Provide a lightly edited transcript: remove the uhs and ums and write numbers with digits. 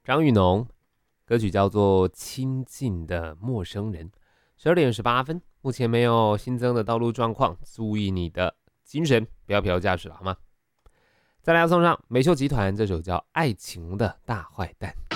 张雨农，歌曲叫做《亲近的陌生人》。12点18分，目前没有新增的道路状况，注意你的精神，不要疲劳驾驶了，好吗？再来要送上美秀集团这首叫《爱情的大坏蛋》。